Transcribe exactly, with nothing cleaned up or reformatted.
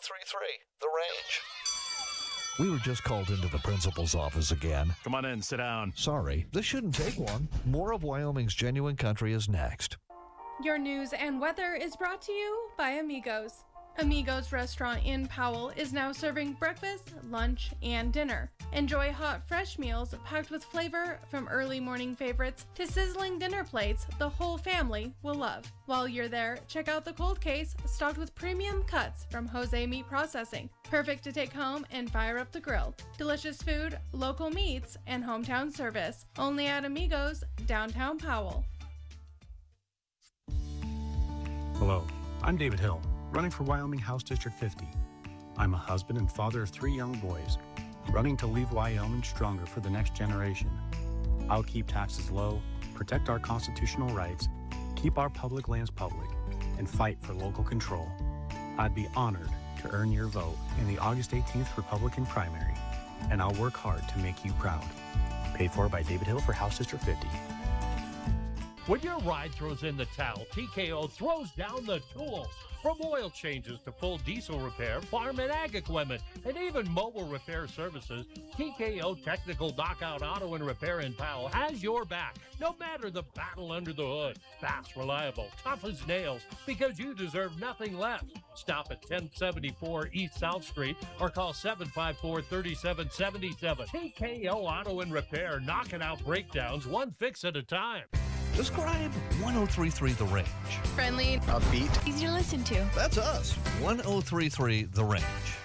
three three The Range. We were just called into the principal's office again. Come on in, sit down. Sorry, this shouldn't take long. More of Wyoming's Genuine Country is next. Your news and weather is brought to you by Amigos. Amigos Restaurant in Powell is now serving breakfast, lunch, and dinner. Enjoy hot, fresh meals packed with flavor from early morning favorites to sizzling dinner plates the whole family will love. While you're there, check out the cold case stocked with premium cuts from Jose Meat Processing. Perfect to take home and fire up the grill. Delicious food, local meats, and hometown service. Only at Amigos, downtown Powell. Hello, I'm David Hill, running for Wyoming House District fifty. I'm a husband and father of three young boys, running to leave Wyoming stronger for the next generation. I'll keep taxes low, protect our constitutional rights, keep our public lands public, and fight for local control. I'd be honored to earn your vote in the August eighteenth Republican primary, and I'll work hard to make you proud. Paid for by David Hill for House District fifty. When your ride throws in the towel, T K O throws down the tools. From oil changes to full diesel repair, farm and ag equipment, and even mobile repair services, T K O Technical Knockout Auto and Repair in Powell has your back, no matter the battle under the hood. Fast, reliable, tough as nails, because you deserve nothing less. Stop at ten seventy-four East South Street or call seven five four, three seven seven seven. T K O Auto and Repair, knocking out breakdowns one fix at a time. Describe one oh three three The Range. Friendly, Upbeat. easy to listen to. That's us. one oh three three The Range.